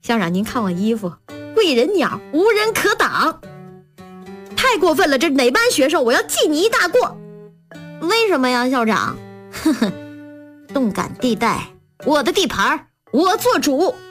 校长您看我衣服，贵人鸟无人可挡。太过分了，这哪班学生我要记你一大过。为什么呀，校长？呵呵，动感地带，我的地盘，我做主。